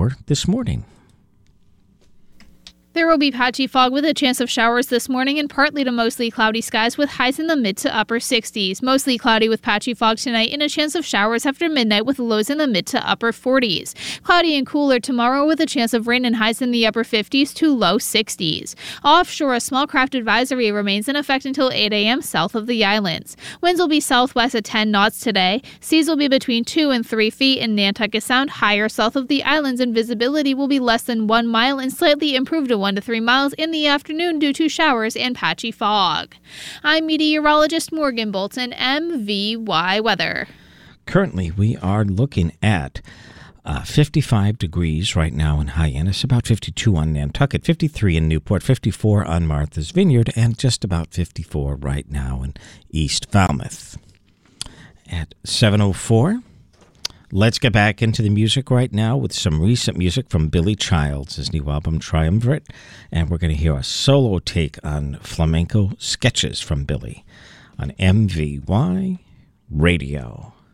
for this morning. There will be patchy fog with a chance of showers this morning and partly to mostly cloudy skies with highs in the mid to upper 60s. Mostly cloudy with patchy fog tonight and a chance of showers after midnight with lows in the mid to upper 40s. Cloudy and cooler tomorrow with a chance of rain and highs in the upper 50s to low 60s. Offshore, a small craft advisory remains in effect until 8 a.m. south of the islands. Winds will be southwest at 10 knots today. Seas will be between 2 and 3 feet in Nantucket Sound, higher south of the islands, and visibility will be less than 1 mile and slightly improved to 1 to 3 miles in the afternoon due to showers and patchy fog. I'm meteorologist Morgan Bolton, MVY Weather. Currently, we are looking at 55 degrees right now in Hyannis, about 52 on Nantucket, 53 in Newport, 54 on Martha's Vineyard, and just about 54 right now in East Falmouth. At 7:04, let's get back into the music right now with some recent music from Billy Childs, his new album Triumvirate, and we're going to hear a solo take on flamenco sketches from Billy on MVY Radio.